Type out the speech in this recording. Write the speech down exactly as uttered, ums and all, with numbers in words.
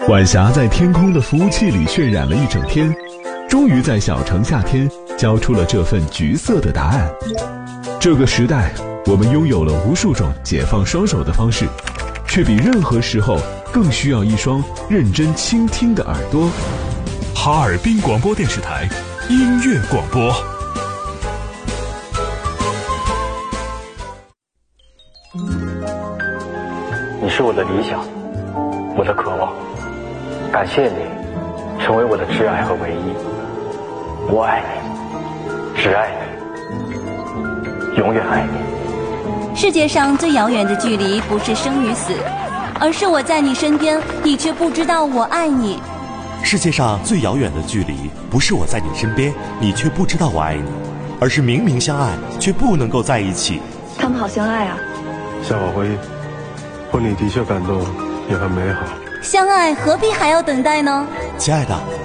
晚霞在天空的服务器里渲染了一整天，终于在小城夏天交出了这份橘色的答案。这个时代，我们拥有了无数种解放双手的方式，却比任何时候更需要一双认真倾听的耳朵。 哈尔滨广播电视台音乐广播。 你是我的理想，我的渴望，感谢你成为我的挚爱和唯一。我爱你，只爱你，永远爱你。 世界上最遥远的距离不是生与死，而是我在你身边，你却不知道我爱你。 世界上最遥远的距离不是我在你身边，你却不知道我爱你，而是明明相爱却不能够在一起。 他们好相爱啊。 夏宝辉，婚礼的确感动，也很美好。 相爱何必还要等待呢？ 亲爱的，